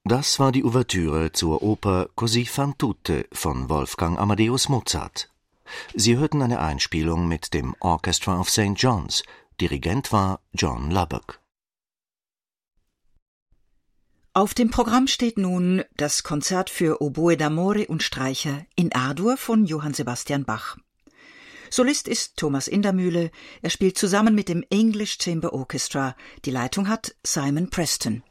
Das war die Ouvertüre zur Oper Così fan tutte von Wolfgang Amadeus Mozart. Sie hörten eine Einspielung mit dem Orchestra of St. John's. Dirigent war John Lubbock. Auf dem Programm steht nun das Konzert für Oboe d'amore und Streicher in A-Dur von Johann Sebastian Bach. Solist ist Thomas Indermühle. Er spielt zusammen mit dem English Chamber Orchestra. Die Leitung hat Simon Preston.